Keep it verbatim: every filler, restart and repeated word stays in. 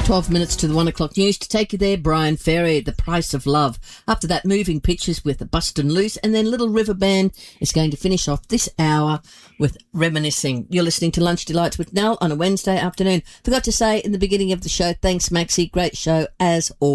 twelve minutes to the one o'clock news. To take you there, Brian Ferry, The Price of Love. After that, Moving Pictures with Bustin' Loose, and then Little River Band is going to finish off this hour with Reminiscing. You're listening to Lunch Delights with Nell on a Wednesday afternoon. Forgot to say in the beginning of the show, thanks Maxie, great show as always.